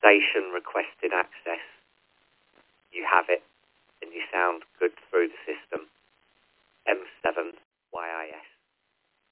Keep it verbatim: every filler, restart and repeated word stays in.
station requested access, you have it, and you sound good through the system.